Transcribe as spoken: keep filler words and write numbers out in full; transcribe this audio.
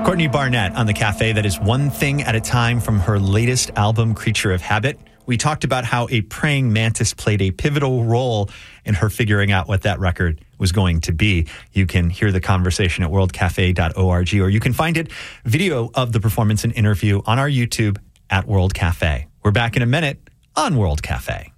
Courtney Barnett on The Cafe. That is One Thing at a Time from her latest album, Creature of Habit. We talked about how a praying mantis played a pivotal role in her figuring out what that record was going to be. You can hear the conversation at world cafe dot org, or you can find it, video of the performance and interview, on our YouTube at World Cafe. We're back in a minute on World Cafe.